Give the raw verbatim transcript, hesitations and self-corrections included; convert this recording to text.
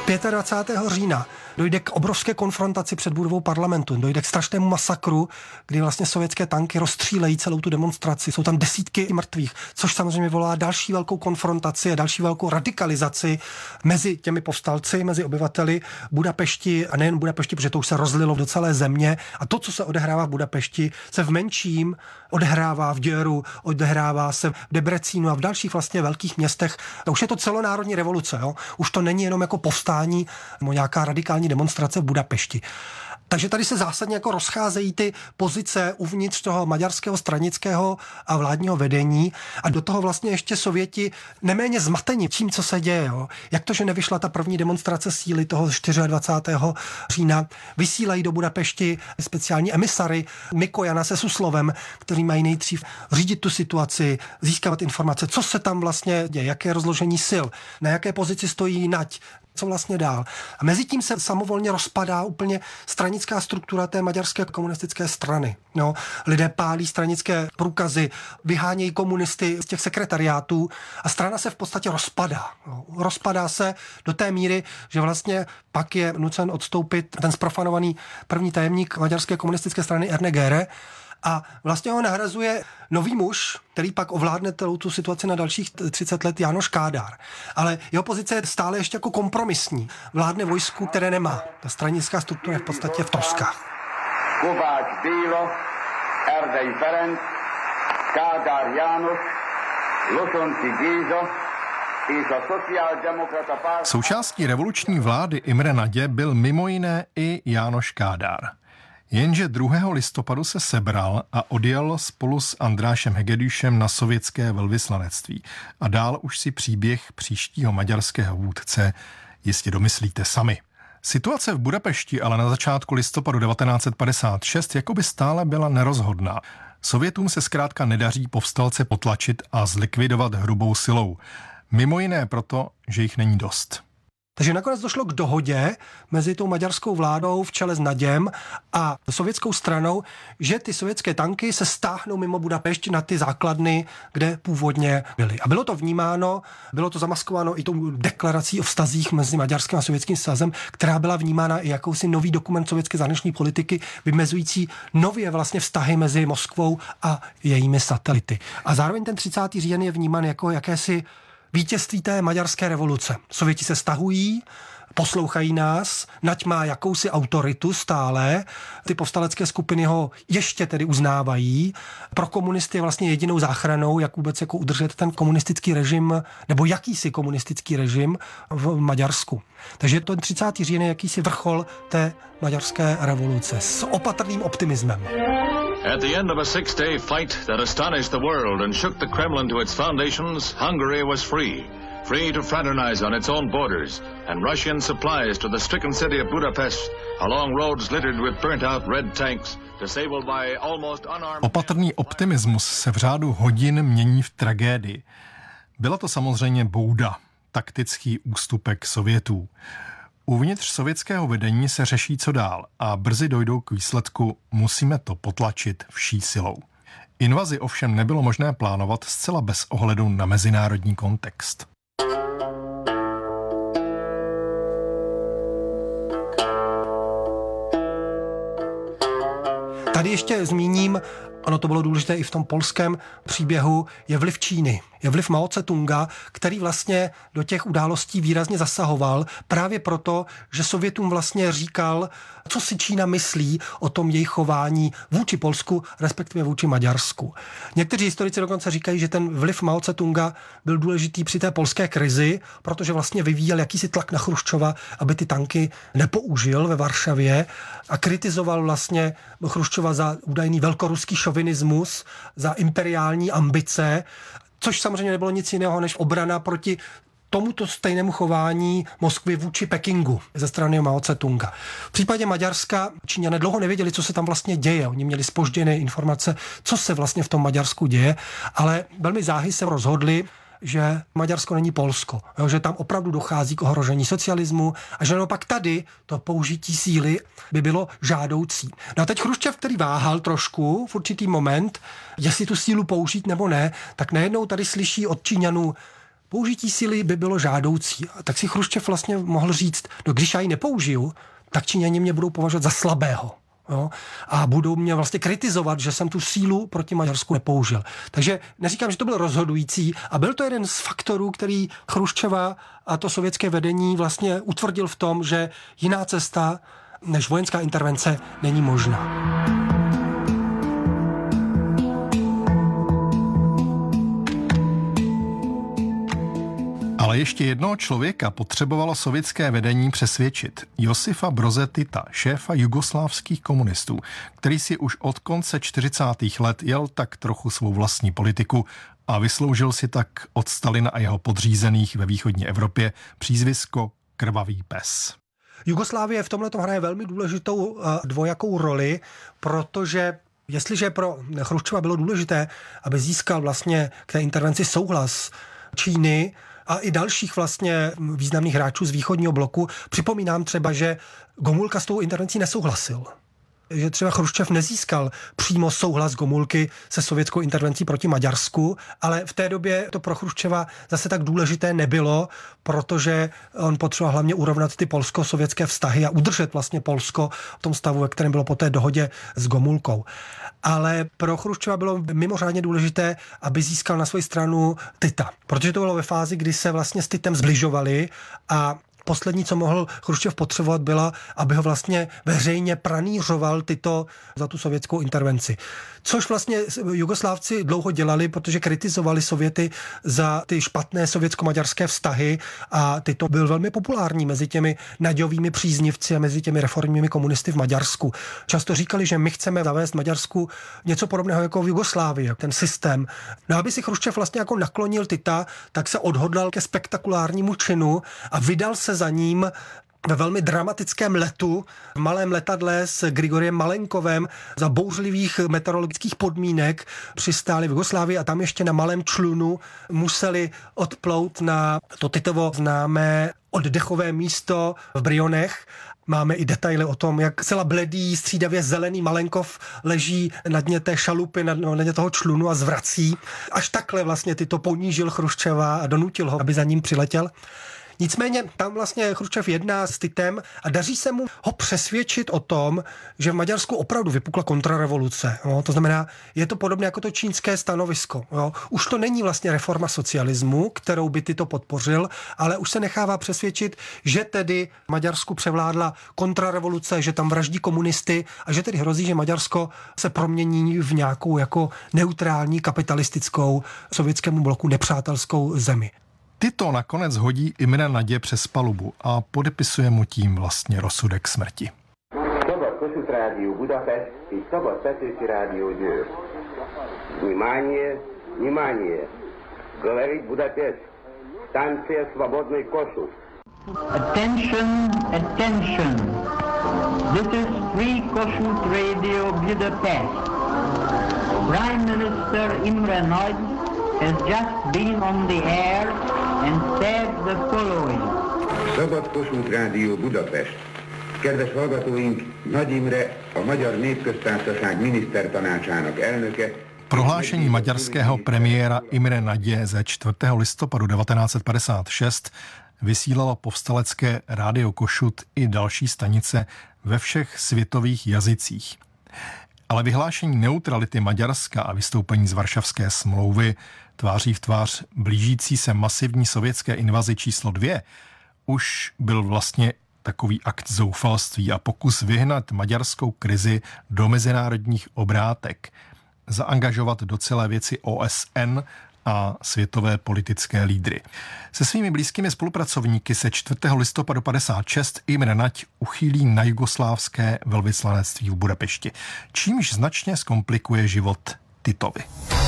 dvacátého pátého října dojde k obrovské konfrontaci před budovou parlamentu, dojde k strašnému masakru, kdy vlastně sovětské tanky rozstřílejí celou tu demonstraci. Jsou tam desítky mrtvých, což samozřejmě volá další velkou konfrontaci a další velkou radikalizaci mezi těmi povstalci, mezi obyvateli Budapešti a nejen Budapešti, protože to už se rozlilo do celé země. A to, co se odehrává v Budapešti, se v menším odehrává v Děru, odehrává se v Debrecínu a v dalších vlastně velkých městech. A už je to celonárodní revoluce. Jo? Už to není jenom jako povstání nebo nějaká radikální demonstrace v Budapešti. Takže tady se zásadně jako rozcházejí ty pozice uvnitř toho maďarského stranického a vládního vedení a do toho vlastně ještě Sověti neméně zmatení tím, co se děje. Jo. Jak to, že nevyšla ta první demonstrace síly toho dvacátého čtvrtého října, vysílají do Budapešti speciální emisary Mikojana se Suslovem, kteří mají nejdřív řídit tu situaci, získávat informace, co se tam vlastně děje, jaké rozložení sil, na jaké pozici stojí nať, co vlastně dál. A mezi tím se samovolně rozpadá úplně stranická struktura té maďarské komunistické strany. No, lidé pálí stranické průkazy, vyhánějí komunisty z těch sekretariátů a strana se v podstatě rozpadá. No, rozpadá se do té míry, že vlastně pak je nucen odstoupit ten zprofanovaný první tajemník maďarské komunistické strany Erne Gere, a vlastně ho nahrazuje nový muž, který pak ovládne celou tu situaci na dalších třicet let, Jánoš Kádár. Ale jeho pozice je stále ještě jako kompromisní. Vládne vojsku, které nemá. Ta stranická struktura je v podstatě v troskách. Kovács Béla, Erdei Ferenc, Kádár János, Losonci Géza i za sociáldemokrata pár... Součástí revoluční vlády Imre Nadě byl mimo jiné i Jánoš Kádár. Jenže druhého listopadu se sebral a odjel spolu s Andrášem Hegedüšem na sovětské velvyslanectví. A dál už si příběh příštího maďarského vůdce jistě domyslíte sami. Situace v Budapešti ale na začátku listopadu devatenáct set padesát šest jakoby stále byla nerozhodná. Sovětům se zkrátka nedaří povstalce potlačit a zlikvidovat hrubou silou. Mimo jiné proto, že jich není dost. Takže nakonec došlo k dohodě mezi tou maďarskou vládou v čele s Naděm a sovětskou stranou, že ty sovětské tanky se stáhnou mimo Budapešť na ty základny, kde původně byly. A bylo to vnímáno, bylo to zamaskováno i tou deklarací o vztazích mezi Maďarským a Sovětským svazem, která byla vnímána i jakousi nový dokument sovětské zahraniční politiky, vymezující nově vlastně vztahy mezi Moskvou a jejími satelity. A zároveň ten třicátý říjen je vnímán jako jakési vítězství té maďarské revoluce. Sověti se stahují, poslouchají nás, nať má jakousi autoritu stále, ty povstalecké skupiny ho ještě tedy uznávají. Pro komunisty je vlastně jedinou záchranou, jak vůbec jako udržet ten komunistický režim, nebo jakýsi komunistický režim v Maďarsku. Takže ten třicátý říjen je jakýsi vrchol té maďarské revoluce s opatrným optimismem. At the end of a six-day fight that astonished the world and shook the Kremlin to its foundations, Hungary was free. Free to fraternize on its own borders, and Russian supplies to the stricken city of Budapest along roads littered with burnt-out red tanks, disabled by almost unarmed... Opatrný optimismus se v řádu hodin mění v tragédii. Byla to samozřejmě bouda, taktický ústupek Sovětů. Uvnitř sovětského vedení se řeší co dál a brzy dojdou k výsledku, musíme to potlačit vší silou. Invazi ovšem nebylo možné plánovat zcela bez ohledu na mezinárodní kontext. Tady ještě zmíním, ono to bylo důležité i v tom polském příběhu, je vliv Číny. Je vliv Mao Tse-tunga, který vlastně do těch událostí výrazně zasahoval právě proto, že Sovětům vlastně říkal, co si Čína myslí o tom jejich chování vůči Polsku, respektive vůči Maďarsku. Někteří historici dokonce říkají, že ten vliv Mao Tse-tunga byl důležitý při té polské krizi, protože vlastně vyvíjel jakýsi tlak na Chruščova, aby ty tanky nepoužil ve Varšavě a kritizoval vlastně Chruščova za údajný velkoruský šovinismus, za imperiální ambice, což samozřejmě nebylo nic jiného než obrana proti tomuto stejnému chování Moskvy vůči Pekingu ze strany Mao Tse-tunga. V případě Maďarska Číňané dlouho nevěděli, co se tam vlastně děje. Oni měli zpožděné informace, co se vlastně v tom Maďarsku děje, ale velmi záhy se rozhodli, že Maďarsko není Polsko, jo, že tam opravdu dochází k ohrožení socialismu a že naopak tady to použití síly by bylo žádoucí. No a teď Chruščov, který váhal trošku v určitý moment, jestli tu sílu použít nebo ne, tak najednou tady slyší od Číňanů, použití síly by bylo žádoucí. Tak si Chruščev vlastně mohl říct, no když já ji nepoužiju, tak Číňani mě budou považovat za slabého. Jo? A budou mě vlastně kritizovat, že jsem tu sílu proti Maďarsku nepoužil. Takže neříkám, že to byl rozhodující a byl to jeden z faktorů, který Chruščeva a to sovětské vedení vlastně utvrdil v tom, že jiná cesta než vojenská intervence není možná. Ale ještě jednoho člověka potřebovalo sovětské vedení přesvědčit. Josifa Broze Tita, šéfa jugoslávských komunistů, který si už od konce čtyřicátých let jel tak trochu svou vlastní politiku a vysloužil si tak od Stalina a jeho podřízených ve východní Evropě přízvisko Krvavý pes. Jugoslávie v tomhle hraje velmi důležitou dvojakou roli, protože jestliže pro Chruščeva bylo důležité, aby získal vlastně k té intervenci souhlas Číny a i dalších vlastně významných hráčů z východního bloku, připomínám třeba, že Gomulka s tou intervencí nesouhlasil. Že třeba Chruščev nezískal přímo souhlas Gomulky se sovětskou intervencí proti Maďarsku, ale v té době to pro Chruščeva zase tak důležité nebylo, protože on potřeboval hlavně urovnat ty polsko-sovětské vztahy a udržet vlastně Polsko v tom stavu, ve kterém bylo po té dohodě s Gomulkou. Ale pro Chruščeva bylo mimořádně důležité, aby získal na svou stranu Tita, protože to bylo ve fázi, kdy se vlastně s Titem zbližovali a poslední, co mohl Chruščev potřebovat, bylo, aby ho vlastně veřejně pranířoval Tito za tu sovětskou intervenci. Což vlastně Jugoslávci dlouho dělali, protože kritizovali Sověty za ty špatné sovětsko-maďarské vztahy a Tito byl velmi populární mezi těmi naďovými příznivci a mezi těmi reformními komunisty v Maďarsku. Často říkali, že my chceme zavést v Maďarsku něco podobného jako v Jugoslávii, ten systém. No aby si Chruščev vlastně jako naklonil Tita, tak se odhodlal ke spektakulárnímu činu a vydal se za ním ve velmi dramatickém letu v malém letadle s Grigoriem Malenkovem za bouřlivých meteorologických podmínek přistáli v Jugoslávii a tam ještě na malém člunu museli odplout na to Titovo známé oddechové místo v Brionech. Máme i detaily o tom, jak celá bledý, střídavě zelený Malenkov leží na dně té šalupy, na, na dně toho člunu a zvrací. Až takhle vlastně Tito ponížil Chruščeva a donutil ho, aby za ním přiletěl. Nicméně tam vlastně Chruščev jedná s Titem a daří se mu ho přesvědčit o tom, že v Maďarsku opravdu vypukla kontrarevoluce. No, to znamená, je to podobné jako to čínské stanovisko. Jo. Už to není vlastně reforma socialismu, kterou by Tito podpořil, ale už se nechává přesvědčit, že tedy v Maďarsku převládla kontrarevoluce, že tam vraždí komunisty a že tedy hrozí, že Maďarsko se promění v nějakou jako neutrální kapitalistickou sovětskému bloku nepřátelskou zemi. Tito nakonec hodí Imre Nadě přes palubu a podepisuje mu tím vlastně rozsudek smrti. Szabad Kossuth Rádió Budapest és Szabad Petőfi Rádió Győr. Внимание, внимание. Говорит Budapest. Станция Свободный Kossuth. Attention, attention. This is Free Kossuth Radio Budapest. Prime Minister Imre Nagy has just been on the air and said the following. Szabad Kossuth Rádió Budapest. Kedves hallgatóink, Nagy Imre, a Magyar Népköztársaság minisztertanácsának elnöke. Prohlášení maďarského premiéra Imre Nadě ze čtvrtého listopadu devatenáct set padesát šest vysílalo povstalecké rádio Kossuth i další stanice ve všech světových jazycích. Ale vyhlášení neutrality Maďarska a vystoupení z Varšavské smlouvy tváří v tvář blížící se masivní sovětské invazi číslo dvě už byl vlastně takový akt zoufalství a pokus vyhnat maďarskou krizi do mezinárodních obrátek, zaangažovat do celé věci O S N a světové politické lídry. Se svými blízkými spolupracovníky se čtvrtého listopadu padesát šest Imre Nagy uchýlí na jugoslávské velvyslanectví v Budapešti, čímž značně zkomplikuje život Titovi.